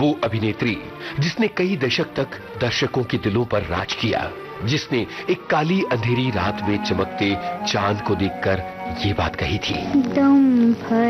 वो अभिनेत्री जिसने कई दशक तक दर्शकों के दिलों पर राज किया, जिसने एक काली अंधेरी रात में चमकते चांद को देखकर ये बात कही थी, दम भर